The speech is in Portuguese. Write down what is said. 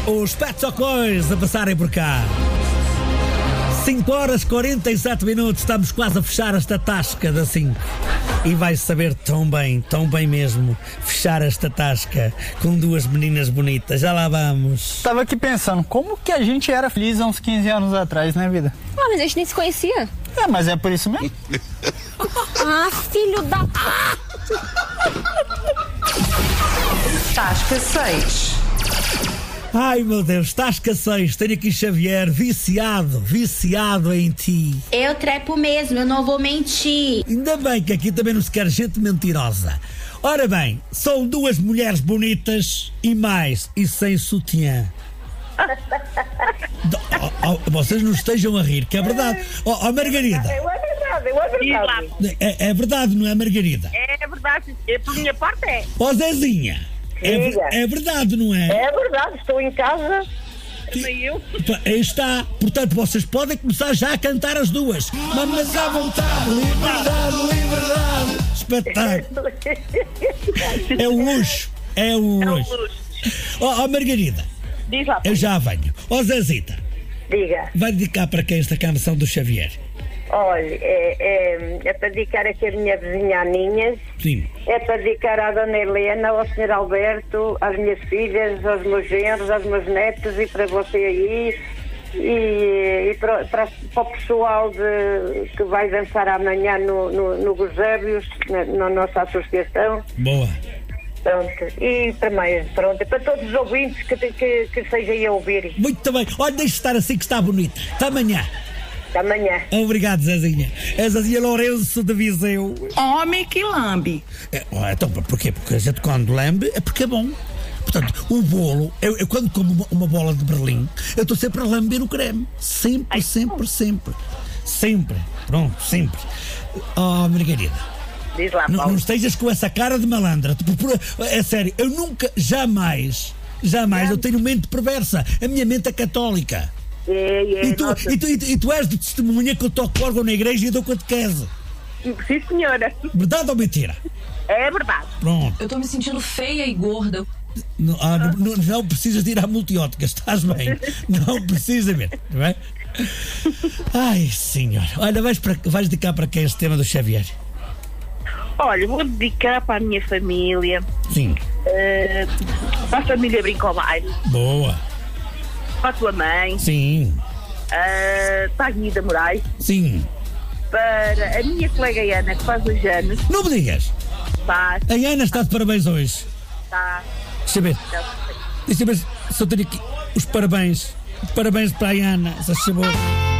Os Pet Shop Boys a passarem por cá. 5 horas 47 minutos, estamos quase a fechar esta tasca da 5. E vai saber tão bem mesmo, fechar esta tasca com duas meninas bonitas. Já lá vamos. Tava aqui pensando, como que a gente era feliz há uns 15 anos atrás, né, vida? Ah, mas a gente nem se conhecia. É, mas é por isso mesmo. Ah, filho da... Tasca 6. Ai meu Deus, tasca 6, tenho aqui Xavier, viciado em ti. Eu trepo mesmo, eu não vou mentir. Ainda bem que aqui também não se quer gente mentirosa. Ora bem, são duas mulheres bonitas e sem sutiã. Vocês não estejam a rir, que é verdade. Margarida. É verdade. É verdade, não é, Margarida? É verdade, por minha parte é. Zezinha. É verdade, não é? É verdade, estou em casa. Também eu. Aí está. Portanto, vocês podem começar já a cantar as duas. Mas à vontade, liberdade. Espetáculo. É um luxo. Margarida. Diz lá. Eu já venho. Zezita. Diga. Vai dedicar para quem esta canção do Xavier? Olha, é para dedicar aqui a minha vizinha Aninhas. Sim. É para dedicar à Dona Helena, ao Sr. Alberto, às minhas filhas, aos meus genros, aos meus netos e para você aí. E para o pessoal que vai dançar amanhã no Gosébios, na nossa associação. Boa. Pronto. E também, pronto, para todos os ouvintes que estejam aí a ouvir. Muito bem. Olha, deixe estar assim que está bonita. Até amanhã. Amanhã. Obrigado, Zezinha. É Zezinha Lourenço de Viseu. Homem que lambe. Então, porquê? Porque a gente quando lambe é porque é bom. Portanto, o bolo, eu quando como uma bola de Berlim, eu estou sempre a lamber o creme. Sempre. Pronto, sempre. Margarida. Diz lá, Paulo. Não estejas com essa cara de malandra. É sério, eu nunca, jamais, eu tenho mente perversa. A minha mente é católica. E tu és de testemunha que eu toco órgão na igreja e dou catequese. Sim, senhora. Verdade ou mentira? É verdade. Pronto. Eu tô me sentindo feia e gorda. Não precisas de ir à multiótica, estás bem? Não precisa mesmo, não é? Ai, senhor. Olha, vais dedicar para quem este tema do Xavier? Olha, vou dedicar para a minha família. Sim. Para a família Brincolar. Boa. Para a tua mãe. Sim. Para a Guida Moraes. Sim. Para a minha colega Ana, que faz os anos. Não me digas. Faz. A Ana está de parabéns hoje. Tá. Deixa eu ver se eu tenho aqui os parabéns. Parabéns para a Ana, se achou.